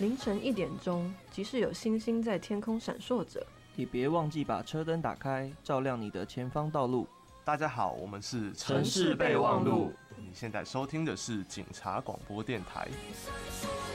凌晨1点钟，即使有星星在天空闪烁着， 也别忘记把车灯打开，照亮你的前方道路。 大家好，我们是城市备忘录。 你现在收听的是警察广播电台。